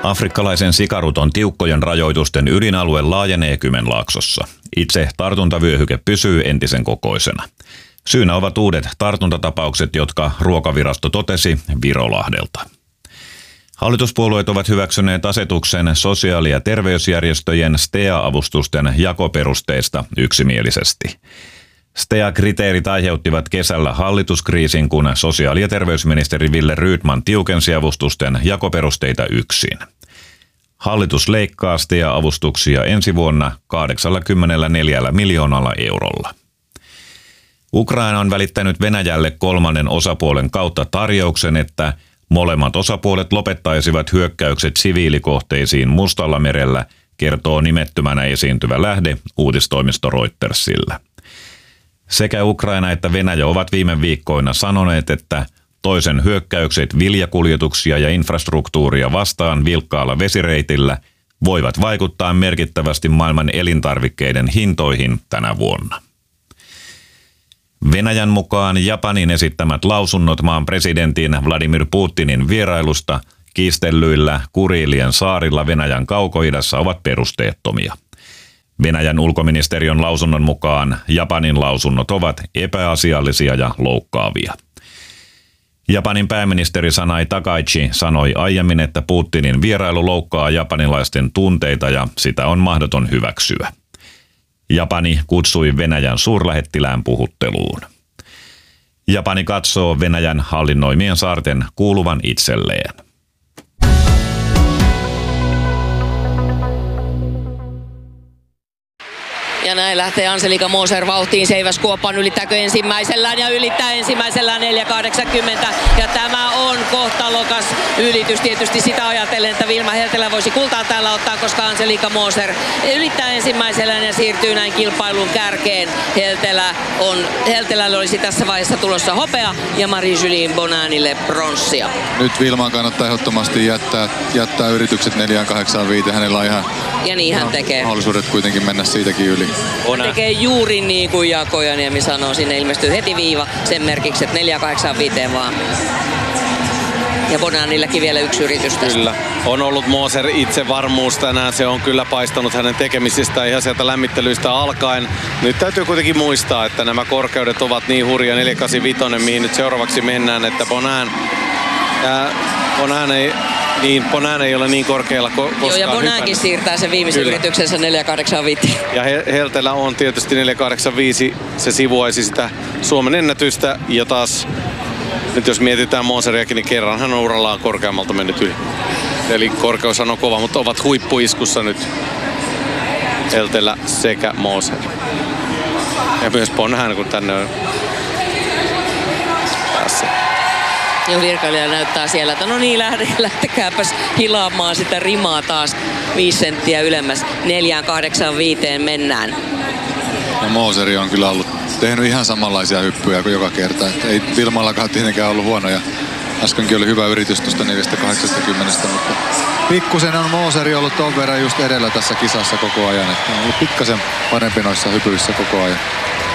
Afrikkalaisen sikaruton tiukkojen rajoitusten ydinalue laajenee Kymenlaaksossa. Itse tartuntavyöhyke pysyy entisen kokoisena. Syynä ovat uudet tartuntatapaukset, jotka Ruokavirasto totesi Virolahdelta. Hallituspuolueet ovat hyväksyneet asetuksen sosiaali- ja terveysjärjestöjen STEA-avustusten jakoperusteista yksimielisesti. STEA-kriteerit aiheuttivat kesällä hallituskriisin, kun sosiaali- ja terveysministeri Wille Rydman tiukensi avustusten jakoperusteita yksin. Hallitus leikkaa STEA-avustuksia ensi vuonna 84 miljoonalla eurolla. Ukraina on välittänyt Venäjälle kolmannen osapuolen kautta tarjouksen, että molemmat osapuolet lopettaisivat hyökkäykset siviilikohteisiin Mustallamerellä, kertoo nimettömänä esiintyvä lähde uutistoimisto Reutersillä. Sekä Ukraina että Venäjä ovat viime viikkoina sanoneet, että toisen hyökkäykset viljakuljetuksia ja infrastruktuuria vastaan vilkkaalla vesireitillä voivat vaikuttaa merkittävästi maailman elintarvikkeiden hintoihin tänä vuonna. Venäjän mukaan Japanin esittämät lausunnot maan presidentin Vladimir Putinin vierailusta kiistellyillä Kuriilien saarilla Venäjän kaukoidässä ovat perusteettomia. Venäjän ulkoministeriön lausunnon mukaan Japanin lausunnot ovat epäasiallisia ja loukkaavia. Japanin pääministeri Sanai Takaichi sanoi aiemmin, että Putinin vierailu loukkaa japanilaisten tunteita ja sitä on mahdoton hyväksyä. Japani kutsui Venäjän suurlähettilään puhutteluun. Japani katsoo Venäjän hallinnoimien saarten kuuluvan itselleen. Ja näin lähtee Angelika Moser vauhtiin. Seiväskuoppan ylittääkö ensimmäisellään ja ylittää ensimmäisellään 4.80. Ja tämä on kohtalokas ylitys. Tietysti sitä ajatellen, että Vilma Heltelä voisi kultaa täällä ottaa, koska Angelika Moser ylittää ensimmäisellään ja siirtyy näin kilpailun kärkeen. Heltelälle olisi tässä vaiheessa tulossa hopea ja Marie-Julie Bonanille bronssia. Nyt Vilmaan kannattaa ehdottomasti jättää yritykset 4.85. Hänellä on ihan ja niin hän tekee. Mahdollisuudet kuitenkin mennä siitäkin yli. Hän tekee juuri niin kuin Jaakko Ojaniemi sanoo. Sinne ilmestyy heti viiva sen merkiksi, että 4.85 vaan. Ja Bonanillekin vielä yksi yritys tästä. Kyllä. On ollut Moser itsevarmuus tänään. Se on kyllä paistanut hänen tekemisistä ihan sieltä lämmittelyistä alkaen. Nyt täytyy kuitenkin muistaa, että nämä korkeudet ovat niin hurja 4.85, mihin nyt seuraavaksi mennään, että Bonan ei ole niin korkealla koskaan. Joo, ja Bonankin siirtää sen viimeisen yrityksensä 4.85. Ja Heltelä on tietysti 4.85. Se sivuaisi sitä Suomen ennätystä. Ja taas, nyt jos mietitään Moseriakin, niin kerran hän on urallaan korkeammalta mennyt yli. Eli korkeus on kova, mutta ovat huippuiskussa nyt Heltelä sekä Moser. Ja myös Bonan, kun tänne on päässä. Jo virkailija näyttää siellä, että no niin, lähtekääpäs hilaamaan sitä rimaa taas 5 senttiä ylemmäs. 4.85 mennään. Ja Moseri on kyllä tehnyt ihan samanlaisia hyppyjä kuin joka kerta. Et ei Vilmallakaan tietenkään ollut huonoja. Äskenkin oli hyvä yritys tuosta 4.80, mutta pikkusen on Moseri ollut ton verran just edellä tässä kisassa koko ajan. Että on ollut pikkasen parempi noissa hypyissä koko ajan.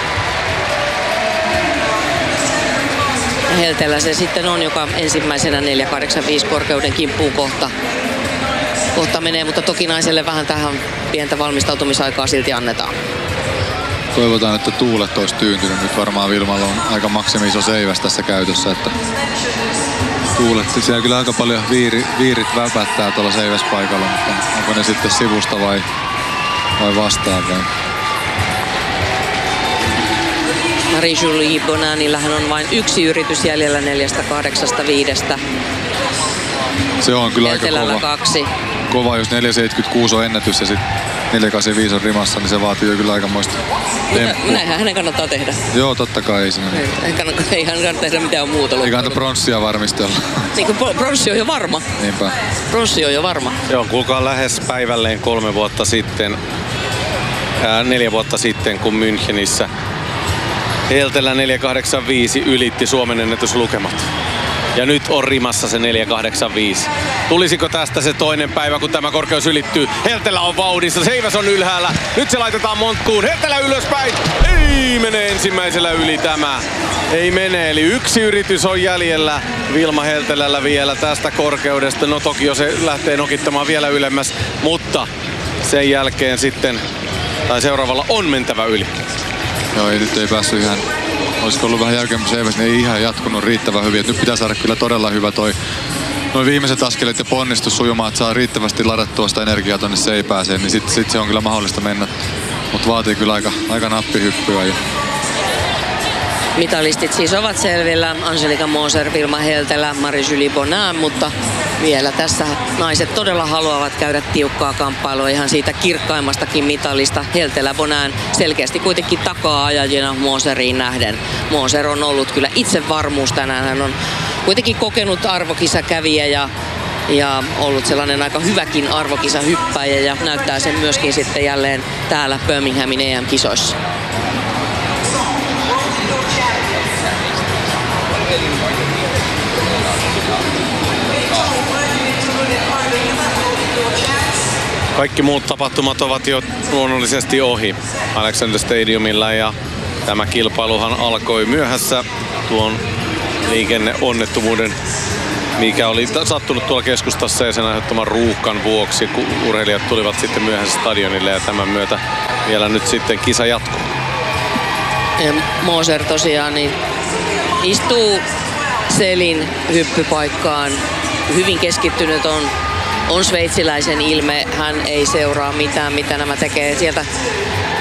Heltelä se sitten on, joka ensimmäisenä 4.85 korkeuden kimppuun kohta menee, mutta toki naiselle vähän tähän pientä valmistautumisaikaa silti annetaan. Toivotaan, että tuulet olisi tyyntynyt. Nyt varmaan Vilmalla on aika maksimi iso seiväs tässä käytössä, että tuulet, siellä kyllä aika paljon viirit väpättää tuolla seiväspaikalla, mutta onko ne sitten sivusta vai vastaavaa? Marie-Julie Bonanillahan on vain yksi yritys jäljellä 4.85. Se on kyllä Heltelällä aika kova. 2. Kova, jos 4.76 on ennätys ja sitten 4.85 on rimassa, niin se vaatii jo kyllä aikamoista temppua. Näinhän hänen kannattaa tehdä. Joo, totta kai ei siinä. Ei hän kannata tehdä mitään muuta. Ei kannata bronssia varmistella. Niin kuin bronssi on jo varma. Niinpä. Bronssi on jo varma. Joo, kuulkaa lähes päivälleen 4 vuotta sitten, kun Münchenissä Heltelä 4.85 ylitti Suomen ennätyslukemat. Ja nyt on rimassa se 4.85. Tulisiko tästä se toinen päivä, kun tämä korkeus ylittyy? Heltelä on vauhdissa, Seiväs on ylhäällä. Nyt se laitetaan monttuun. Heltelä ylöspäin. Ei mene ensimmäisellä yli tämä. Ei mene, eli yksi yritys on jäljellä Vilma Heltelällä vielä tästä korkeudesta. No toki jo se lähtee nokittamaan vielä ylemmäs, mutta sen jälkeen sitten, tai seuraavalla on mentävä yli. Joo, nyt ei päässyt ihan, olisiko ollut vähän jäykempi Seiväs, niin ei ihan jatkunut riittävän hyvin. Et nyt pitää saada kyllä todella hyvä noin viimeiset askeleet ja ponnistus sujumaan, että saa riittävästi ladattua sitä energiaa tonne Seipäaseen, niin sit se on kyllä mahdollista mennä. Mutta vaatii kyllä aika nappihyppyä. Mitalistit siis ovat selvillä. Angelika Moser, Vilma Heltelä, Marie-Julie Bonin, mutta vielä tässä naiset todella haluavat käydä tiukkaa kamppailua ihan siitä kirkkaimmastakin mitalista. Heltelä Bonin selkeästi kuitenkin takaa ajajina Moseriin nähden. Moser on ollut kyllä itsevarmuus tänään. Hän on kuitenkin kokenut arvokisakävijä ja ollut sellainen aika hyväkin arvokisahyppäjä ja näyttää sen myöskin sitten jälleen täällä Birminghamin EM-kisoissa. Kaikki muut tapahtumat ovat jo luonnollisesti ohi Alexander Stadiumilla ja tämä kilpailuhan alkoi myöhässä tuon liikenneonnettomuuden, mikä oli sattunut tuolla keskustassa ja sen aiheuttaman ruuhkan vuoksi, kun urheilijat tulivat sitten myöhässä stadionille ja tämän myötä vielä nyt sitten kisa jatkuu. Ja Moser tosiaan niin istuu selin hyppypaikkaan. Hyvin keskittynyt on sveitsiläisen ilme. Hän ei seuraa mitään, mitä nämä tekee. Sieltä